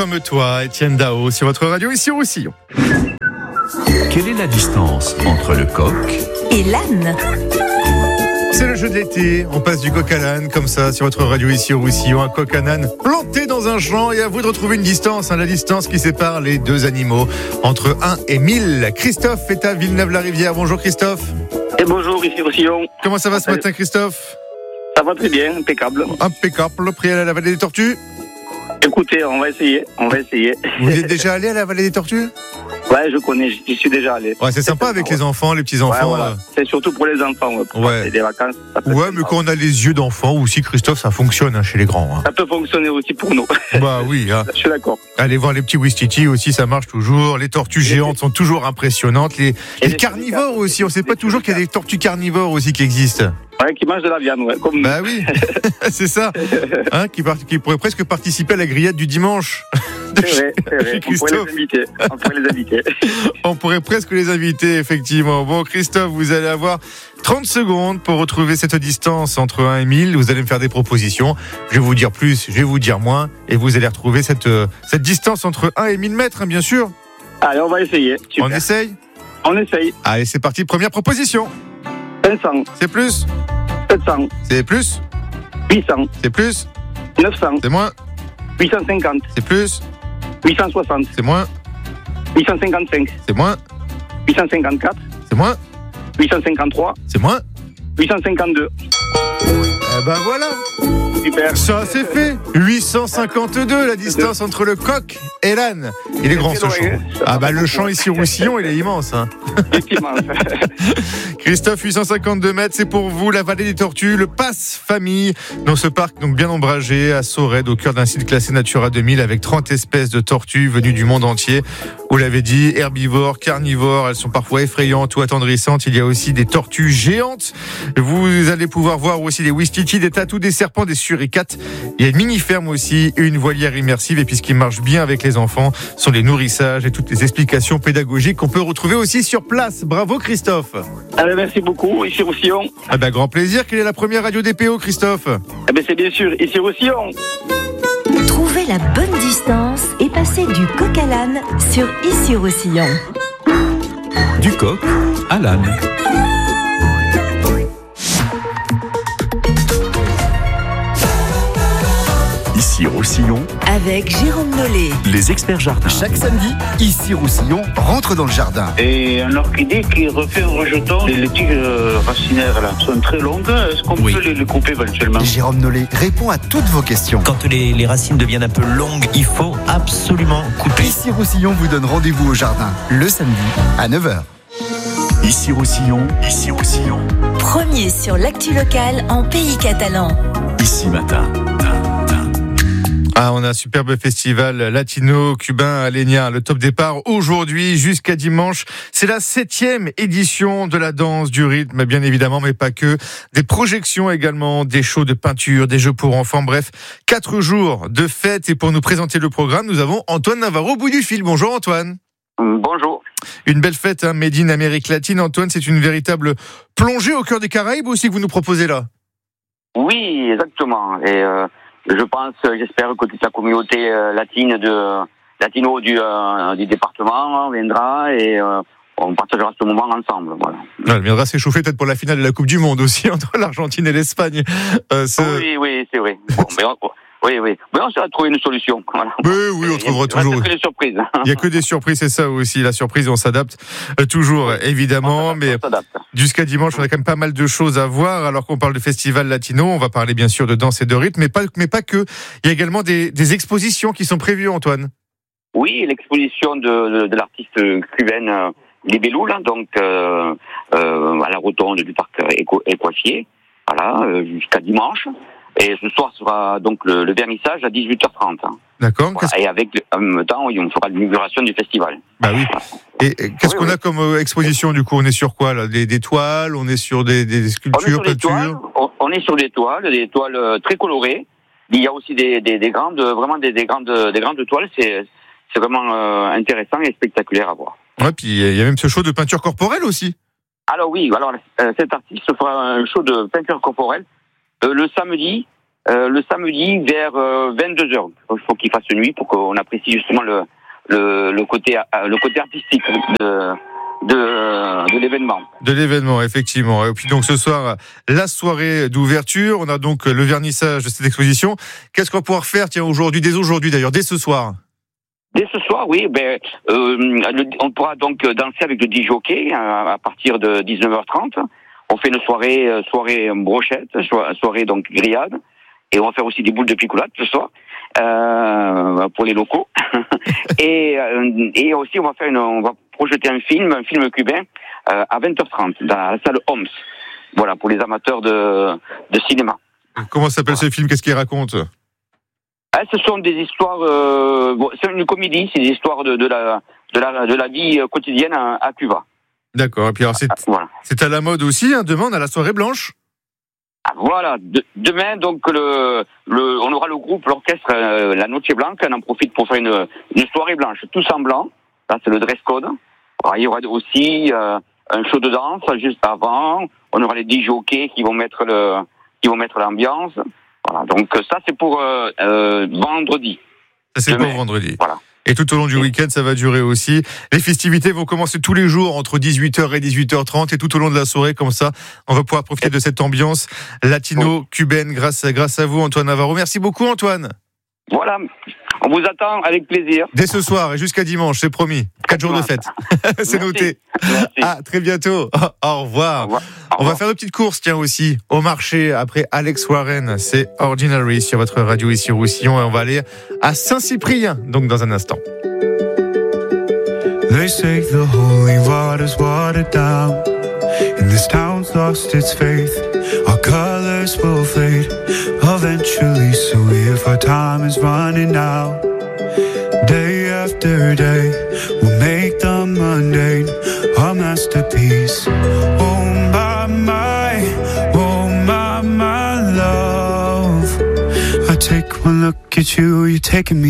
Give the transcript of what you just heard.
comme toi, Étienne Dao, sur votre radio ici au Roussillon. Quelle est la distance entre le coq et l'âne? C'est le jeu de l'été, on passe du coq à l'âne, comme ça, sur votre radio ici au Roussillon. Un coq, un âne planté dans un champ, et à vous de retrouver une distance, la distance qui sépare les deux animaux, entre 1 et 1000. Christophe est à Villeneuve-la-Rivière. Bonjour Christophe. Et bonjour, ici Roussillon. Comment ça va ce matin Christophe? Ça va très bien, impeccable. Impeccable, prêt à aller à la vallée des tortues? Écoutez, on va essayer. Vous êtes déjà allé à la vallée des tortues? Ouais, je connais, j'y suis déjà allé. Ouais, c'est sympa avec les enfants, les petits-enfants. Ouais, voilà. C'est surtout pour les enfants, ouais. Des vacances. Ouais, mais quand on a les yeux d'enfant aussi, Christophe, ça fonctionne chez les grands. Ça peut fonctionner aussi pour nous. Bah oui. Je suis d'accord. Allez voir les petits Ouistiti aussi, ça marche toujours. Les tortues géantes sont toujours impressionnantes. Les carnivores aussi, on sait pas toujours qu'il y a des tortues carnivores aussi qui existent. Ouais, qui mangent de la viande, ouais, comme bah oui, c'est ça. Qui pourraient presque participer à la grillade du dimanche. C'est vrai. On pourrait les inviter. On pourrait presque les inviter, effectivement. Bon, Christophe, vous allez avoir 30 secondes pour retrouver cette distance entre 1 et 1000. Vous allez me faire des propositions. Je vais vous dire plus, je vais vous dire moins. Et vous allez retrouver cette distance entre 1 et 1000 mètres, bien sûr. Allez, on va essayer. Super. On essaye? On essaye. Allez, c'est parti. Première proposition. 500. C'est plus. 700. C'est plus. 800. C'est plus. 900. C'est moins. 850. C'est plus. 860. C'est moins. 855. C'est moins. 854. C'est moins. 853. C'est moins. 852. Eh ben voilà. Super. Ça c'est fait. 852, la distance entre le coq et l'âne. Il est grand ce champ. Ah bah le champ ici au Roussillon, il est immense. Christophe, 852 mètres, c'est pour vous la vallée des tortues, le passe famille dans ce parc donc bien ombragé à Sorède, au cœur d'un site classé Natura 2000 avec 30 espèces de tortues venues du monde entier. Vous l'avez dit, herbivores, carnivores, elles sont parfois effrayantes ou attendrissantes. Il y a aussi des tortues géantes. Vous allez pouvoir voir aussi des ouistiti, des tatous, des serpents, des suricates. Il y a une mini-ferme aussi, une volière immersive. Et puis ce qui marche bien avec les enfants sont les nourrissages et toutes les explications pédagogiques qu'on peut retrouver aussi sur place. Bravo Christophe. Alors, merci beaucoup, ici Roussillon. Ah ben, grand plaisir. Quelle est la première radio DPO, Christophe? Eh ben, c'est bien sûr ici Roussillon. Trouvez la bonne distance et passez du coq à l'âne sur Ici Roussillon. Du coq à l'âne. Ici Roussillon, avec Jérôme Nollet. les experts jardins. Chaque samedi, ici Roussillon rentre dans le jardin. Et un orchidée qui refait un rejeton. Les tiges racinaires là sont très longues. Est-ce qu'on peut les couper éventuellement? Jérôme Nollet répond à toutes vos questions. Quand les racines deviennent un peu longues, il faut absolument couper. Ici Roussillon vous donne rendez-vous au jardin le samedi à 9h. Ici Roussillon, ici Roussillon. Premier sur l'actu locale en pays catalan. Ici matin. Ah, on a un superbe festival latino-cubain à Lénia. Le top départ aujourd'hui jusqu'à dimanche. C'est la 7e édition de la danse du rythme, bien évidemment, mais pas que. Des projections également, des shows de peinture, des jeux pour enfants. Bref, 4 jours de fête. Et pour nous présenter le programme, nous avons Antoine Navarro au bout du fil. Bonjour Antoine. Bonjour. Une belle fête, made in Amérique latine. Antoine, c'est une véritable plongée au cœur des Caraïbes aussi que vous nous proposez là. Oui, exactement. Et je pense, j'espère que toute la communauté latino du département viendra et on partagera ce moment ensemble. Voilà. Elle viendra s'échauffer peut-être pour la finale de la Coupe du Monde aussi entre l'Argentine et l'Espagne. Oui, c'est vrai. Bon, mais on saura trouver une solution. Voilà. Oui, on trouvera toujours. Il n'y a que des surprises. Il n'y a que des surprises, c'est ça aussi. La surprise, on s'adapte toujours, évidemment. Mais jusqu'à dimanche, on a quand même pas mal de choses à voir. Alors qu'on parle de festival latino, on va parler bien sûr de danse et de rythme, mais pas que. Il y a également des expositions qui sont prévues, Antoine. Oui, l'exposition de l'artiste cubaine Libellou, là, donc à la rotonde du parc Écoifier, voilà, jusqu'à dimanche. Et ce soir sera donc le vernissage à 18h30. D'accord. Voilà, et en même temps, on fera l'inauguration du festival. Bah oui. Et qu'est-ce qu'on a comme exposition du coup? On est sur quoi là? Des toiles? On est sur des sculptures, peintures? On est sur des toiles très colorées. Il y a aussi des grandes toiles. C'est vraiment intéressant et spectaculaire à voir. Ouais, puis il y a même ce show de peinture corporelle aussi. Alors oui, cet artiste fera un show de peinture corporelle le samedi le samedi vers 22h. Il faut qu'il fasse nuit pour qu'on apprécie justement le côté artistique de l'événement. De l'événement, effectivement. Et puis donc ce soir, la soirée d'ouverture. On a donc le vernissage de cette exposition. Qu'est-ce qu'on va pouvoir faire, dès aujourd'hui d'ailleurs, dès ce soir? Dès ce soir, oui, on pourra donc danser avec le DJ à partir de 19h30. On fait une soirée brochette, soirée donc grillade. Et on va faire aussi des boules de picolade ce soir, pour les locaux. et aussi on va projeter un film cubain, à 20h30 dans la salle Homs. Voilà, pour les amateurs de cinéma. Comment s'appelle ce film? Qu'est-ce qu'il raconte? Ce sont des histoires, c'est une comédie, c'est des histoires de la vie quotidienne à Cuba. D'accord. Et puis alors c'est à la mode aussi, demain on a la soirée blanche. Voilà, demain donc on aura l'orchestre La Noche Blanca. On en profite pour faire une soirée blanche, tous en blanc. Ça c'est le dress code. Alors, il y aura aussi un show de danse juste avant. On aura les DJ qui vont mettre l'ambiance. Voilà, donc ça c'est pour vendredi. Ça c'est pour vendredi. Voilà. Et tout au long du week-end, ça va durer aussi. Les festivités vont commencer tous les jours entre 18h et 18h30 et tout au long de la soirée, comme ça, on va pouvoir profiter de cette ambiance latino-cubaine grâce à vous, Antoine Navarro. Merci beaucoup, Antoine. Voilà, on vous attend avec plaisir. Dès ce soir et jusqu'à dimanche, c'est promis. 4 jours de fête. C'est noté. Merci. À très bientôt. Au revoir. On va faire de petites courses, aussi, au marché, après Alex Warren. C'est Ordinary sur votre radio ici Roussillon. Et on va aller à Saint-Cyprien, donc dans un instant. They say the holy water's watered down, and this town's lost its faith. Our colors will fade eventually, so if our time is running out, day after day, we'll make the mundane our masterpiece. Oh my love, I take one look at you, you're taking me